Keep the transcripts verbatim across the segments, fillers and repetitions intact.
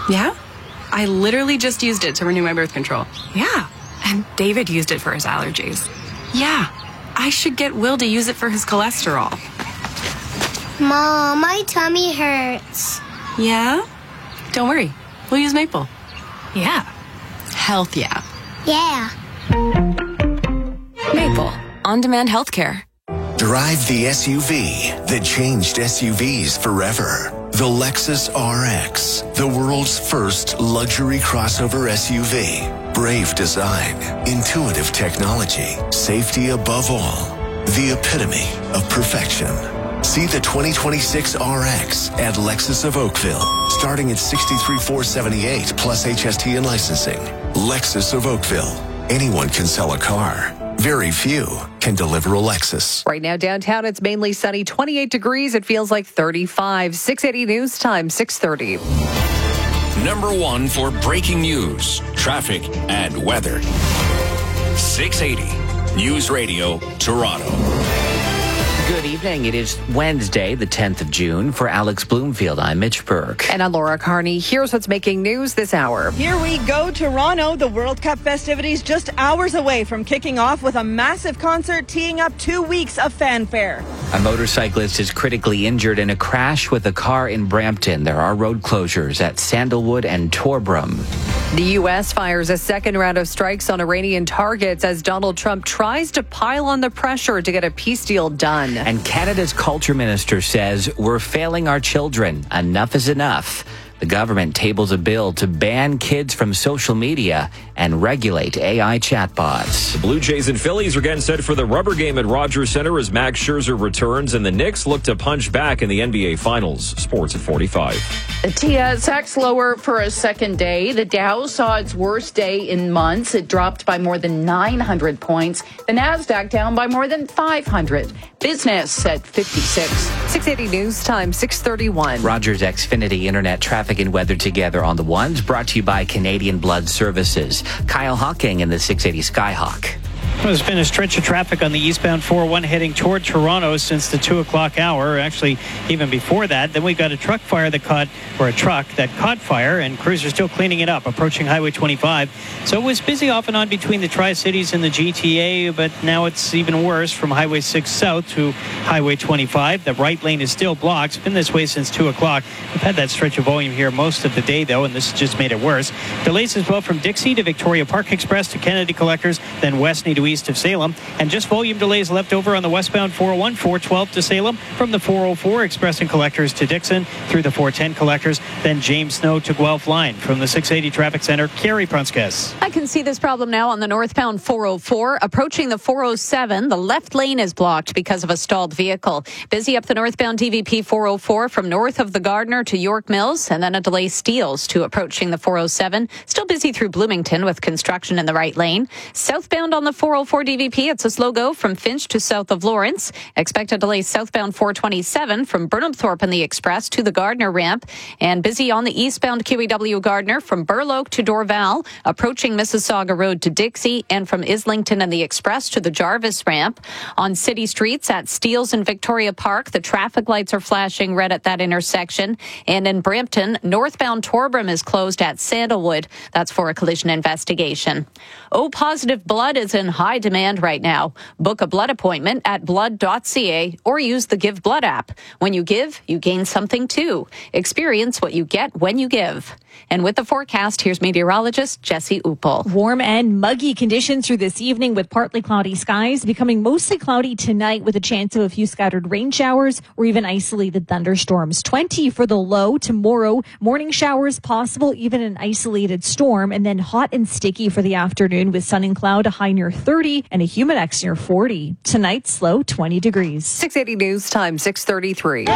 Yeah? I literally just used it to renew my birth control. Yeah. And David used it for his allergies. Yeah. I should get Will to use it for his cholesterol. Mom, my tummy hurts. Yeah? Don't worry. We'll use Maple. Yeah. Health, yeah. Yeah. Maple. On-demand healthcare. Drive the S U V that changed S U Vs forever. The Lexus R X, the world's first luxury crossover S U V. Brave design, intuitive technology, safety above all. The epitome of perfection. See the twenty twenty-six R X at Lexus of Oakville, starting at sixty-three thousand four hundred seventy-eight dollars plus H S T and licensing. Lexus of Oakville. Anyone can sell a car. Very few can deliver a Lexus. Right now downtown, it's mainly sunny, twenty-eight degrees. It feels like thirty-five. six eighty News Time, six thirty. Number one for breaking news, traffic, and weather. six eighty News Radio, Toronto. Good evening. It is Wednesday, the tenth of June. For Alex Bloomfield, I'm Mitch Burke. And I'm Laura Carney. Here's what's making news this hour. Here we go, Toronto. The World Cup festivities just hours away from kicking off with a massive concert teeing up two weeks of fanfare. A motorcyclist is critically injured in a crash with a car in Brampton. There are road closures at Sandalwood and Torbram. The U S fires a second round of strikes on Iranian targets as Donald Trump tries to pile on the pressure to get a peace deal done. And Canada's culture minister says, we're failing our children. Enough is enough. The government tables a bill to ban kids from social media and regulate A I chatbots. The Blue Jays and Phillies are getting set for the rubber game at Rogers Center as Max Scherzer returns, and the Knicks look to punch back in the N B A Finals. Sports at forty-five. The T S X lower for a second day. The Dow saw its worst day in months. It dropped by more than nine hundred points. The Nasdaq down by more than five hundred. Business at fifty-six. six eighty News Time, six thirty-one. Rogers Xfinity Internet traffic and weather together on the ones, brought to you by Canadian Blood Services. Kyle Hawking in the six eighty Skyhawk. Well, there's been a stretch of traffic on the eastbound four oh one heading toward Toronto since the two o'clock hour. Actually, even before that. Then we got a truck fire that caught, or a truck that caught fire, and crews are still cleaning it up, approaching Highway twenty-five. So it was busy off and on between the Tri-Cities and the G T A, but now it's even worse from Highway six south to Highway twenty-five. The right lane is still blocked. It's been this way since two o'clock. We've had that stretch of volume here most of the day, though, and this just made it worse. Delays as well from Dixie to Victoria Park Express to Kennedy Collectors, then west to east of Salem, and just volume delays left over on the westbound four oh one, four twelve to Salem, from the four oh four Express and Collectors to Dixon through the four ten Collectors, then James Snow to Guelph line. From the six eighty Traffic Center, Carrie Prunskes. I can see this problem now on the northbound four oh four. Approaching the four oh seven, the left lane is blocked because of a stalled vehicle. Busy up the northbound D V P four oh four from north of the Gardner to York Mills, and then a delay steals to approaching the four oh seven. Still busy through Bloomington with construction in the right lane. Southbound on the four oh four D V P, it's a slow go from Finch to south of Lawrence. Expect a delay southbound four twenty-seven from Burnhamthorpe in the Express to the Gardner ramp. And busy on the eastbound Q E W Gardner from Burloak to Dorval, approaching Mississauga Road to Dixie, and from Islington and the Express to the Jarvis ramp. On city streets at Steeles and Victoria Park, the traffic lights are flashing red at that intersection. And in Brampton, northbound Torbram is closed at Sandalwood. That's for a collision investigation. O positive blood is in high demand right now. Book a blood appointment at blood dot c a or use the Give Blood app. When you give, you gain something too. Experience what you get when you give. And with the forecast, here's meteorologist Jesse Uppel. Warm and muggy conditions through this evening with partly cloudy skies, becoming mostly cloudy tonight with a chance of a few scattered rain showers or even isolated thunderstorms. twenty for the low tomorrow. Morning showers possible, even an isolated storm, and then hot and sticky for the afternoon with sun and cloud, a high near thirty and a humidex near forty. Tonight's low twenty degrees. six eighty News Time, six thirty-three.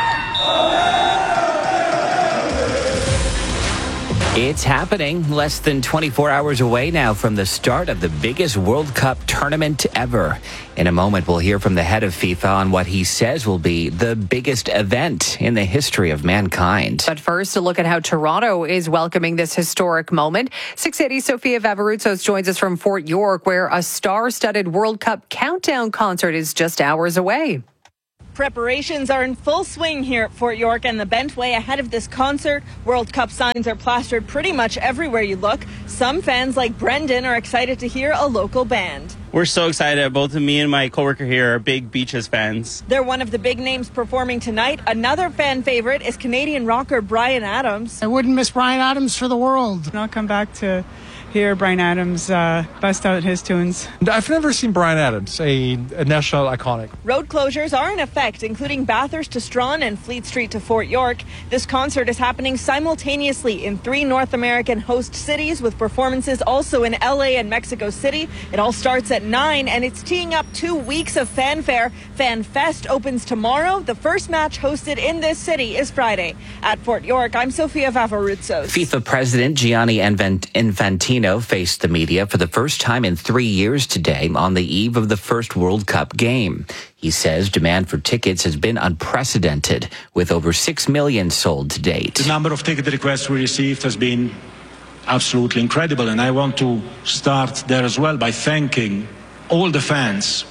It's happening. Less than twenty-four hours away now from the start of the biggest World Cup tournament ever. In a moment, we'll hear from the head of FIFA on what he says will be the biggest event in the history of mankind. But first, a look at how Toronto is welcoming this historic moment. six eighty Sophia Vavarutsos joins us from Fort York, where a star-studded World Cup countdown concert is just hours away. Preparations are in full swing here at Fort York and the Bentway ahead of this concert. World Cup signs are plastered pretty much everywhere you look. Some fans like Brendan are excited to hear a local band. We're so excited. Both of me and my coworker here are big Beaches fans. They're one of the big names performing tonight. Another fan favorite is Canadian rocker Bryan Adams. I wouldn't miss Bryan Adams for the world. And I'll come back to hear Bryan Adams uh, bust out his tunes. I've never seen Bryan Adams, a, a national iconic. Road closures are in effect, including Bathurst to Strawn and Fleet Street to Fort York. This concert is happening simultaneously in three North American host cities, with performances also in L A and Mexico City. It all starts at nine, and it's teeing up two weeks of fanfare. Fan Fest opens tomorrow. The first match hosted in this city is Friday. At Fort York, I'm Sofia Vavarutsos. FIFA President Gianni Infantino faced the media for the first time in three years today on the eve of the first World Cup game. He says demand for tickets has been unprecedented, with over six million sold to date. The number of ticket requests we received has been absolutely incredible, and I want to start there as well by thanking all the fans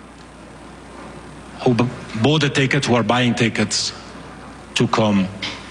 who b- bought a ticket, who are buying tickets to come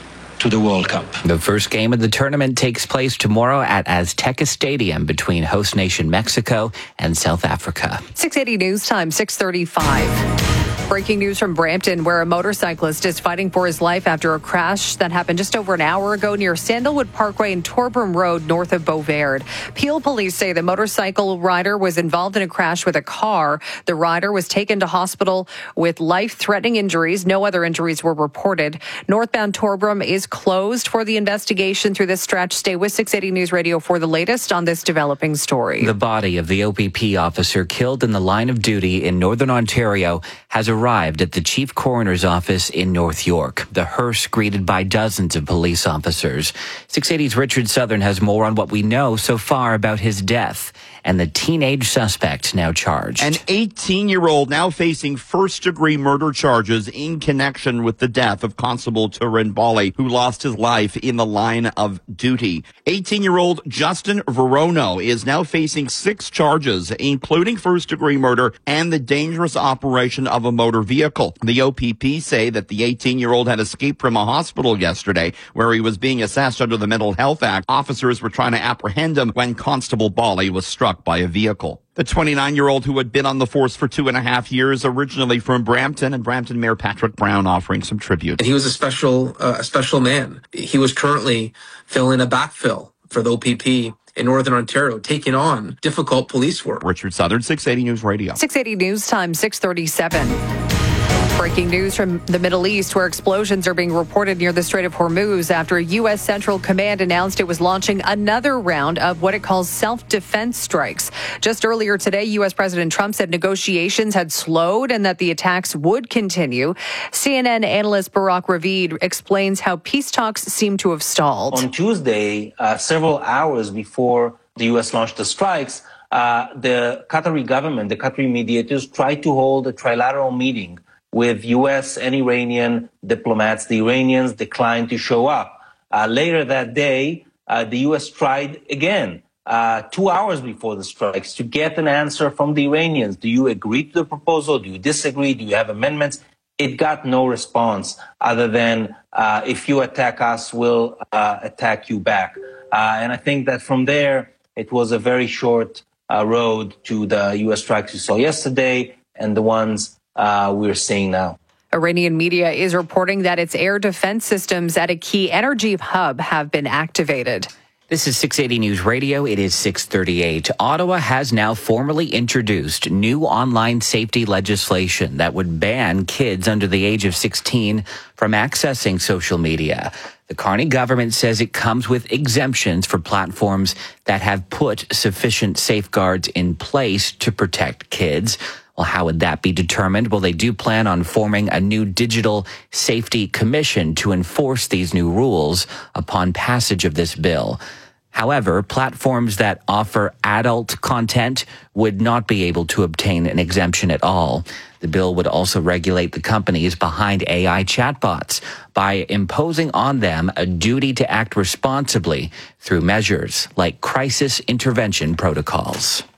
to the World Cup. The first game of the tournament takes place tomorrow at Azteca Stadium between host nation Mexico and South Africa. six eighty News Time, six thirty-five. Breaking news from Brampton, where a motorcyclist is fighting for his life after a crash that happened just over an hour ago near Sandalwood Parkway and Torbram Road north of Beauvais. Peel police say the motorcycle rider was involved in a crash with a car. The rider was taken to hospital with life-threatening injuries. No other injuries were reported. Northbound Torbram is closed for the investigation through this stretch. Stay with six eighty News Radio for the latest on this developing story. The body of the O P P officer killed in the line of duty in Northern Ontario has arrived at the chief coroner's office in North York. The hearse greeted by dozens of police officers. six eighty's Richard Southern has more on what we know so far about his death and the teenage suspect now charged. An eighteen-year-old now facing first-degree murder charges in connection with the death of Constable Turin Bali, who lost his life in the line of duty. eighteen-year-old Justin Verono is now facing six charges, including first-degree murder and the dangerous operation of a motor vehicle. The O P P say that the eighteen-year-old had escaped from a hospital yesterday where he was being assessed under the Mental Health Act. Officers were trying to apprehend him when Constable Bali was struck by a vehicle. The twenty-nine-year-old who had been on the force for two and a half years, originally from Brampton, and Brampton Mayor Patrick Brown offering some tribute. He was a special, uh, a special man. He was currently filling a backfill for the O P P in Northern Ontario, taking on difficult police work. Richard Southern, six eighty News Radio. six eighty News Time, six thirty-seven. Breaking news from the Middle East, where explosions are being reported near the Strait of Hormuz after a U S. Central Command announced it was launching another round of what it calls self-defense strikes. Just earlier today, U S. President Trump said negotiations had slowed and that the attacks would continue. C N N analyst Barak Ravid explains how peace talks seem to have stalled. On Tuesday, uh, several hours before the U S launched the strikes, uh, the Qatari government, the Qatari mediators, tried to hold a trilateral meeting with U S and Iranian diplomats. The Iranians declined to show up. Uh, later that day, uh, the U S tried again, uh, two hours before the strikes, to get an answer from the Iranians. Do you agree to the proposal? Do you disagree? Do you have amendments? It got no response other than, uh, if you attack us, we'll uh, attack you back. Uh, and I think that from there, it was a very short uh, road to the U S strikes we saw yesterday and the ones Uh, we're seeing now. Iranian media is reporting that its air defense systems at a key energy hub have been activated. This is six eighty News Radio. It is six thirty-eight. Ottawa has now formally introduced new online safety legislation that would ban kids under the age of sixteen from accessing social media. The Carney government says it comes with exemptions for platforms that have put sufficient safeguards in place to protect kids. Well, how would that be determined? Well, they do plan on forming a new digital safety commission to enforce these new rules upon passage of this bill. However, platforms that offer adult content would not be able to obtain an exemption at all. The bill would also regulate the companies behind A I chatbots by imposing on them a duty to act responsibly through measures like crisis intervention protocols.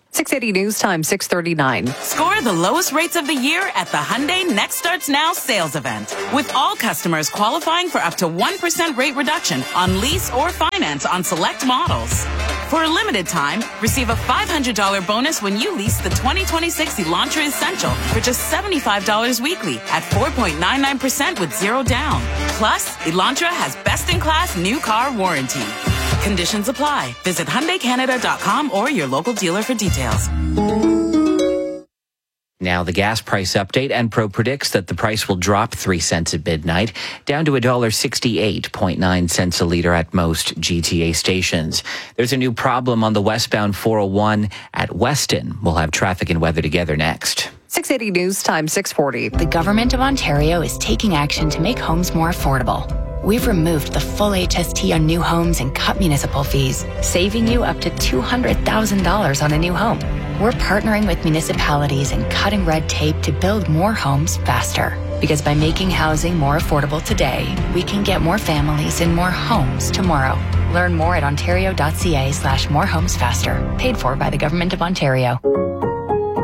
six eighty News Time, six thirty-nine. Score the lowest rates of the year at the Hyundai Next Starts Now sales event. With all customers qualifying for up to one percent rate reduction on lease or finance on select models. For a limited time, receive a five hundred dollars bonus when you lease the twenty twenty-six Elantra Essential for just seventy-five dollars weekly at four point nine nine percent with zero down. Plus, Elantra has best-in-class new car warranty. Conditions apply. Visit Hyundai Canada dot com or your local dealer for details. Now the gas price update. Enpro predicts that the price will drop three cents at midnight, down to one dollar sixty-eight point nine cents a liter at most G T A stations. There's a new problem on the westbound four oh one at Weston. We'll have traffic and weather together next. six eighty News Time, six forty. The Government of Ontario is taking action to make homes more affordable. We've removed the full H S T on new homes and cut municipal fees, saving you up to two hundred thousand dollars on a new home. We're partnering with municipalities and cutting red tape to build more homes faster. Because by making housing more affordable today, we can get more families in more homes tomorrow. Learn more at ontario.ca slash more homes faster. Paid for by the Government of Ontario.